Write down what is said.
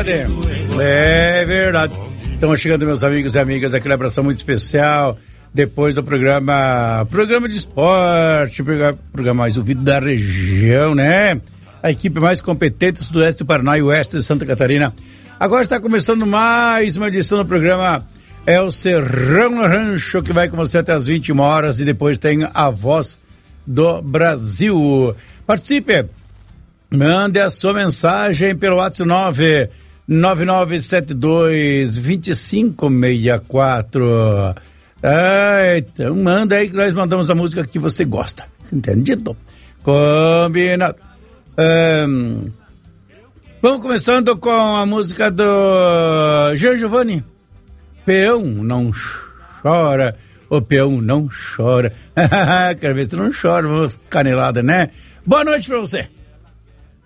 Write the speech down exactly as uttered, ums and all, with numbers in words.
verdade. É verdade. Estão chegando meus amigos e amigas, aquele abração muito especial depois do programa programa de esporte, programa mais ouvido da região, né? A equipe mais competente do Sudoeste do Paraná e Oeste de Santa Catarina. Agora está começando mais uma edição do programa É o Serrão no Rancho, que vai com você até as vinte e uma horas, e depois tem a Voz do Brasil. Participe, mande a sua mensagem pelo WhatsApp nove nove nove sete dois dois cinco seis quatro. Ah, então manda aí que nós mandamos a música que você gosta. Entendido? Combinado. Um, vamos começando com a música do Jean Giovanni. Peão não chora, o peão não chora. Quero ver se não chora, canelada, né? Boa noite pra você.